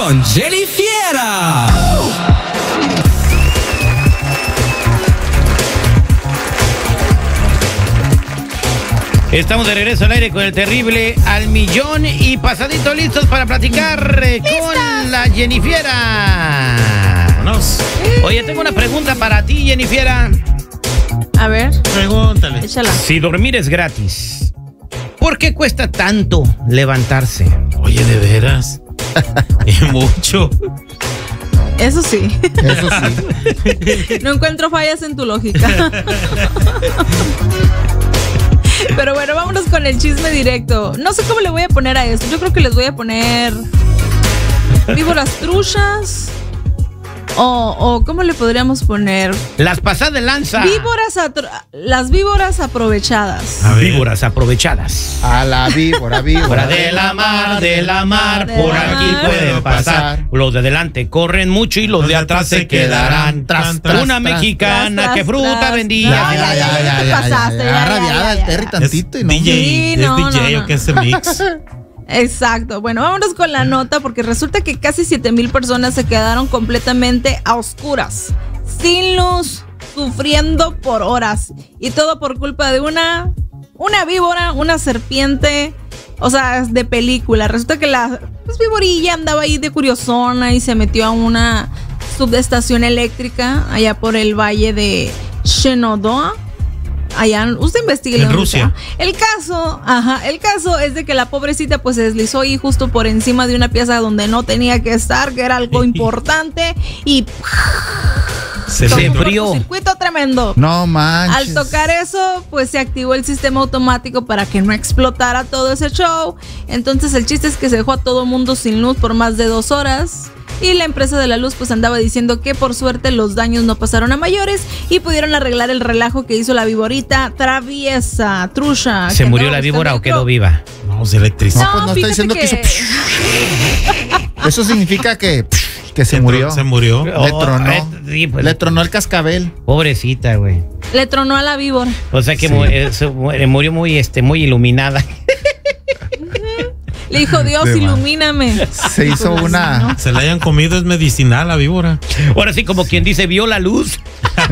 con Jenny Fiera. Estamos de regreso al aire con el terrible Al Millón y pasadito listos para platicar con la Jenny Fiera. Vámonos. Oye, tengo una pregunta para ti, Jenny Fiera. A ver. Pregúntale. Échala. Si dormir es gratis, ¿por qué cuesta tanto levantarse? Oye, de veras. Es mucho. Eso sí. Eso sí. No encuentro fallas en tu lógica. Pero bueno, vámonos con el chisme directo. No sé cómo le voy a poner a esto. Yo creo que les voy a poner víboras truchas. O ¿cómo le podríamos poner? Las pasadas de lanza. Las víboras aprovechadas. Víboras aprovechadas. A la víbora, Fuera de la mar, por aquí pueden pasar. Los de adelante corren mucho y los de atrás se quedarán. Una mexicana que fruta vendía. Ya rabiada el Terry tantito y no. DJ o qué es ese mix. Exacto. Bueno, vámonos con la nota porque resulta que casi 7,000 personas se quedaron completamente a oscuras, sin luz, sufriendo por horas. Y todo por culpa de una víbora, una serpiente, o sea, de película. Resulta que la víborilla andaba ahí de curiosona y se metió a una subestación eléctrica allá por el valle de Shenandoah. Allá, usted investigue en Rusia. El caso es de que la pobrecita pues se deslizó ahí justo por encima de una pieza donde no tenía que estar, que era algo importante, y se enfrió. Un circuito tremendo. No manches. Al tocar eso, pues se activó el sistema automático para que no explotara todo ese show. Entonces el chiste es que se dejó a todo mundo sin luz por más de 2 horas. Y la empresa de la luz pues andaba diciendo que por suerte los daños no pasaron a mayores y pudieron arreglar el relajo que hizo la víborita traviesa, trucha. ¿Se murió la víbora o quedó viva? No, se electrizó. No, pues no está diciendo que hizo. Eso significa que se murió. Se murió. Le tronó. Sí, pues, le tronó el cascabel. Pobrecita, güey. Le tronó a la víbora. O sea que murió muy iluminada. Le dijo, Dios, ilumíname. Se hizo una. Se la hayan comido, es medicinal la víbora. Ahora sí, como quien dice, vio la luz.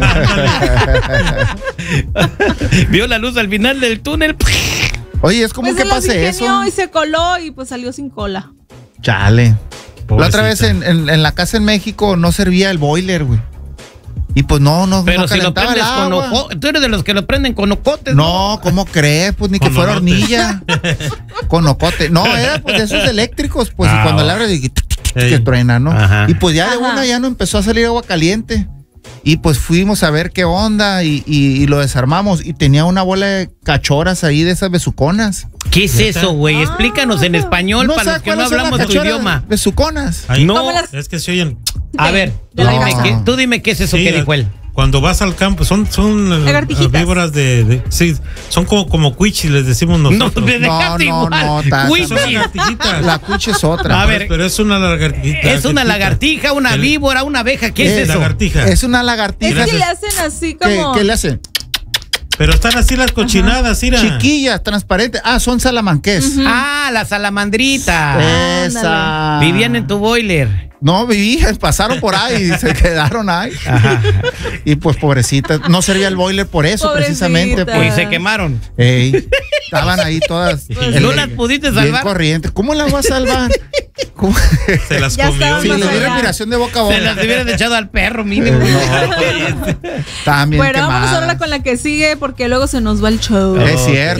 Vio la luz al final del túnel. Oye, es como pues que pase eso. Y se coló y pues salió sin cola. Chale. Pobrecita. La otra vez en la casa en México no servía el boiler, güey. Y pues no pero si lo calentaba prendes el agua. con ojo, tú eres de los que lo prenden con ocotes. No, ¿cómo crees? Pues ni que fuera hornilla. Con ocote. No, era pues de esos eléctricos, pues, y cuando le abres que truena, ¿no? Ajá. Y pues ya de una ya no empezó a salir agua caliente. Y pues fuimos a ver qué onda y lo desarmamos y tenía una bola de cachorras ahí de esas besuconas. ¿Qué es eso, güey? Explícanos en español para los que no hablamos tu idioma. Besuconas. Ahí, no, es que se oyen. A ver, tú dime qué es eso que dijo él. Cuando vas al campo, son víboras sí, son como cuichis, les decimos nosotros. No, la cuichi es otra. A ver, pero es una lagartija. Es una lagartija, una víbora, una abeja, ¿qué es eso? Lagartija. Es una lagartija. Es que le hacen así como. ¿Qué le hacen? Pero están así las cochinadas, mira. Chiquillas, transparentes. Ah, son salamanqués. Ah, la salamandrita. Esa. Vivían en tu boiler. No, pasaron por ahí y se quedaron ahí. Ajá. Y pues pobrecitas, no servía el boiler por eso, precisamente. Pues se quemaron. Estaban ahí todas. ¿No las pudiste salvar? Bien corriente. ¿Cómo las vas a salvar? ¿Cómo? Se las comió. Si le diera respiración de boca a boca. Se las hubieras echado al perro mínimo. También bueno, vamos ahora con la que sigue porque luego se nos va el show. Es cierto. Y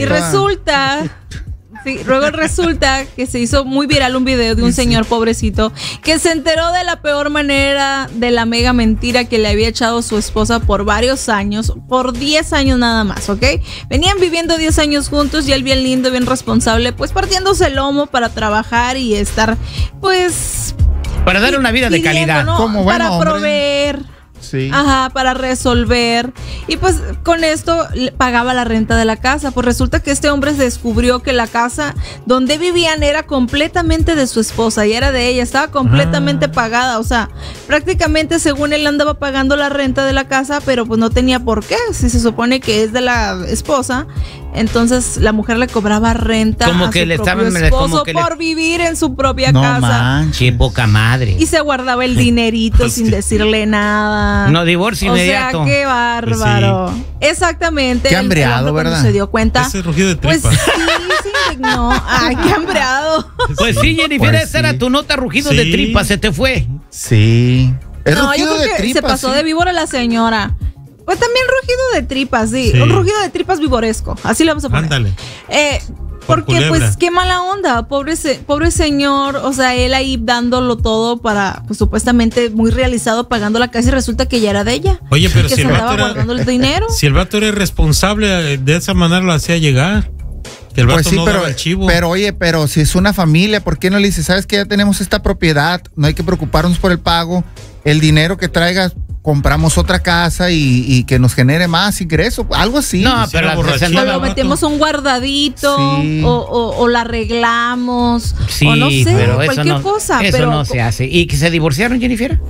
resulta que se hizo muy viral un video de un señor pobrecito que se enteró de la peor manera de la mega mentira que le había echado su esposa por varios años, por 10 años nada más, ¿ok? Venían viviendo 10 años juntos y él bien lindo, bien responsable, pues partiéndose el lomo para trabajar y estar, pues... Para dar una vida de calidad. ¿no? Como para bueno, proveer. Sí. Ajá, para resolver. Y pues con esto pagaba la renta de la casa. Pues resulta que este hombre se descubrió que la casa donde vivían era completamente de su esposa y era de ella, estaba completamente pagada. O sea, prácticamente según él andaba pagando la renta de la casa, pero pues no tenía por qué. Si se supone que es de la esposa, Entonces la mujer le cobraba renta Como a que su le propio estaban- esposo como que le- por vivir en su propia No casa. manches. Qué poca madre. Y se guardaba el dinerito sin decirle nada. No, divorcio inmediato. O sea, qué bárbaro. Exactamente. Qué El hambreado, hombre cuando ¿verdad? se dio cuenta. Ese rugido de Pues tripa. sí, se indignó. Ay, qué hambreado. Pues sí, Jennifer, Pues esa era sí. tu nota, rugido Sí. de tripa, se te fue. Sí. Es No, yo rugido creo de que tripa, se pasó sí. de víbora la señora. Pues también rugido de tripas, sí. Sí. Un rugido de tripas vivoresco. Así le vamos a poner. Ándale. Porque culebra. pues qué mala onda, pobre señor, o sea, él ahí dándolo todo para, pues supuestamente muy realizado pagando la casa y resulta que ya era de ella. Oye, pero que si se el andaba vato guardando era, el dinero. si el vato era irresponsable, de esa manera lo hacía llegar. Que el vato Pues sí, no daba el chivo. pero oye, pero si es una familia, ¿por qué no le dices, sabes que ya tenemos esta propiedad, no hay que preocuparnos por el pago, el dinero que traigas, compramos otra casa y que nos genere más ingreso, algo así? No, Sí, pero era la borrachito. se O andaba- lo metemos un guardadito, Sí. o la arreglamos, Sí, o no sé, pero eso cualquier no, cosa. eso pero no se hace. ¿Y que se divorciaron, Jennifer?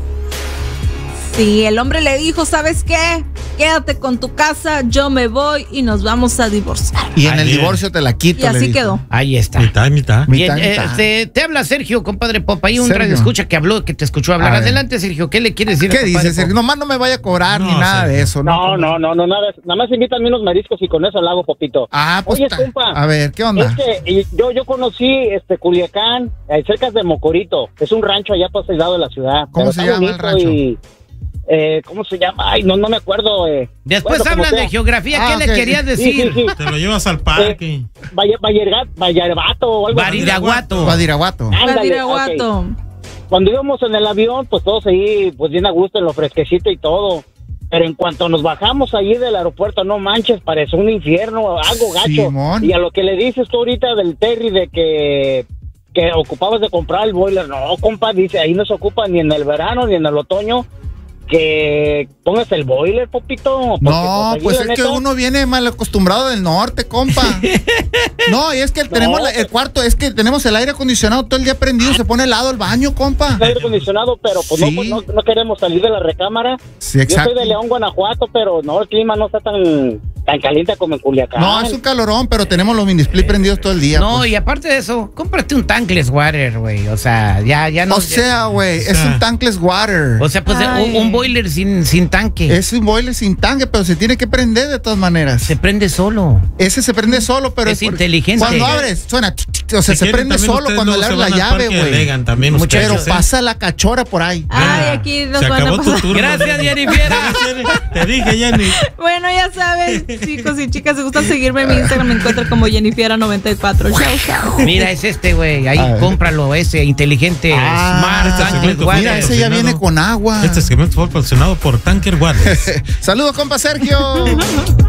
sí, el hombre le dijo, ¿sabes qué? Quédate con tu casa, yo me voy y nos vamos a divorciar. Y en el Ayer. divorcio te la quito. Y le así dijo. quedó. Ahí está. Mitad y mitad. Mitad, Bien, mitad. te habla Sergio, compadre Pop. Hay un Sergio. radio escucha que habló, que te escuchó hablar. A ver. Adelante, Sergio. ¿Qué le quieres decir? ¿Qué a compadre dices, Sergio? Pop? Nomás no me vaya a cobrar ni No, nada Sergio. de eso, ¿no? No, nada más invítame unos mariscos y con eso lo hago, Popito. Ah, pues Oye, ta- compa, a ver, ¿qué onda? Es que yo conocí Culiacán, cerca de Mocorito. Es un rancho allá para el lado de la ciudad. ¿Cómo Pero se está llama el bonito rancho? y, ¿cómo se llama? Ay, no me acuerdo. Después Bueno, como hablan de sea. geografía. Ah, ¿Qué ok. le querías decir? Sí. Te lo llevas al parque. Vallarbato o algo así. Badiraguato. Badiraguato. Ándale, Badiraguato. ok. Cuando íbamos en el avión, pues todos ahí, pues bien a gusto en lo fresquecito y todo. Pero en cuanto nos bajamos allí del aeropuerto, no manches, parece un infierno, algo gacho. Simón. Y a lo que le dices tú ahorita del Terry de que ocupabas de comprar el boiler, no, compa, dice, ahí no se ocupa ni en el verano ni en el otoño que pongas el boiler, Popito. porque, No, allí, pues la es que neta, uno viene mal acostumbrado del norte, compa. No, y es que tenemos el cuarto, es que tenemos el aire acondicionado todo el día prendido, se pone helado el baño, compa. está aire acondicionado, pero pues, Sí. no queremos salir de la recámara. Sí, Yo exacto. soy de León, Guanajuato, pero no, el clima no está tan caliente como en Culiacán. No, es un calorón, pero tenemos los mini split prendidos todo el día. No, pues. y aparte de eso, cómprate un tankless water, güey. O sea, ya no. O sea, güey, es sea. un tankless water. O sea, pues Ay. un boiler sin tanque. Es un boiler sin tanque, pero se tiene que prender de todas maneras. Se prende solo. Ese se prende solo, pero Es porque inteligente. Cuando abres, suena, o sea, Si se quieren, prende también solo ustedes cuando luego le se abres la van al llave, parque güey. Alegan también, Muchachos, Pero ustedes, ¿eh? pasa la cachora por ahí. Ay, aquí nos Se van a acabó tu pasar. turno. Gracias, Jennifer. Te dije, Jenny. Bueno, ya saben, chicos y chicas, si gustan seguirme en mi Instagram, me encuentran como Jennifiera94. Chao. Mira, es este, güey. Ahí A ver. cómpralo, ese inteligente Smart este Tankless segmento Water. Mira, ese ya patrocinado. viene con agua. Este segmento fue patrocinado por Tanker Waters. Saludos, compa Sergio.